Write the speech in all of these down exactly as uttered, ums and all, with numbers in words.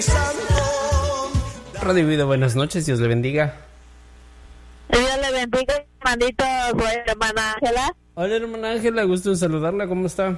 Radio Vida, buenas noches, Dios le bendiga. Dios le bendiga, hermanito, soy hermana Ángela. Hola, hermana Ángela, gusto en saludarla, ¿cómo está?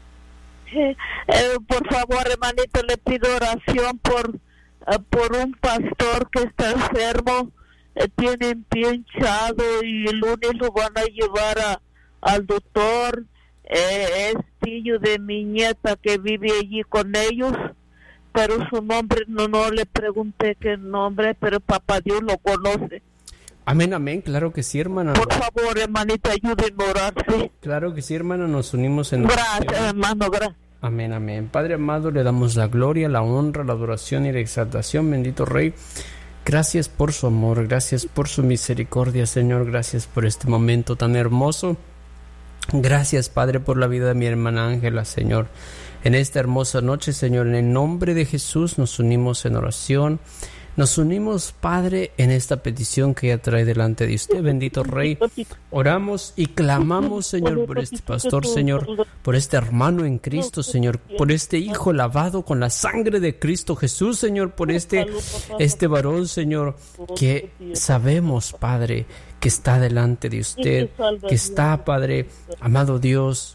Eh, eh, por favor, hermanito, le pido oración por, uh, por un pastor que está enfermo, eh, tiene un pie hinchado y el lunes lo van a llevar a, al doctor, eh, es tío de mi nieta que vive allí con ellos, pero su nombre no, no le pregunté qué nombre, pero papá Dios lo conoce. Amén, amén, claro que sí, hermana. Por favor, hermanita, ayúdenme a orar, sí. Claro que sí, hermana, nos unimos en oración. Gracias, hermano, gracias. Amén, amén. Padre amado, le damos la gloria, la honra, la adoración y la exaltación, bendito Rey. Gracias por su amor, gracias por su misericordia, Señor, gracias por este momento tan hermoso. Gracias, Padre, por la vida de mi hermana Ángela, Señor. En esta hermosa noche, Señor, en el nombre de Jesús nos unimos en oración. Nos unimos, Padre, en esta petición que ella trae delante de usted, bendito Rey. Oramos y clamamos, Señor, por este pastor, Señor, por este hermano en Cristo, Señor, por este hijo lavado con la sangre de Cristo Jesús, Señor, por este, este varón, Señor, que sabemos, Padre, que está delante de usted, que está, Padre, amado Dios,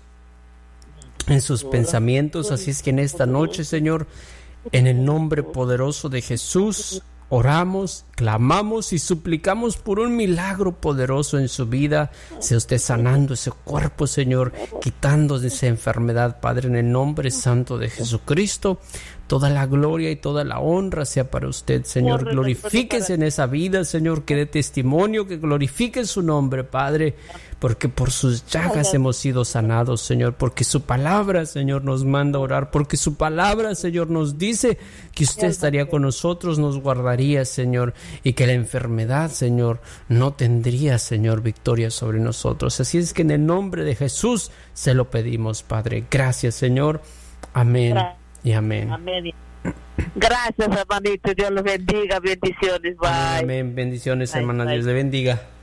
en sus pensamientos. Así es que en esta noche, Señor, en el nombre poderoso de Jesús, oramos, clamamos y suplicamos por un milagro poderoso en su vida. Sea usted sanando ese cuerpo, Señor, quitando esa enfermedad, Padre, en el nombre santo de Jesucristo. Toda la gloria y toda la honra sea para usted, Señor. Glorifíquese en esa vida, Señor, que dé testimonio, que glorifique su nombre, Padre, porque por sus llagas hemos sido sanados, Señor, porque su palabra, Señor, nos manda a orar, porque su palabra, Señor, nos dice que usted estaría con nosotros, nos guardaría, Señor, y que la enfermedad, Señor, no tendría, Señor, victoria sobre nosotros. Así es que en el nombre de Jesús se lo pedimos, Padre. Gracias, Señor. Amén. Y amén. Amén. Gracias, hermanito. Dios los bendiga. Bendiciones. Bye. Amén. Bendiciones, bye, hermana. bye. Dios le bendiga.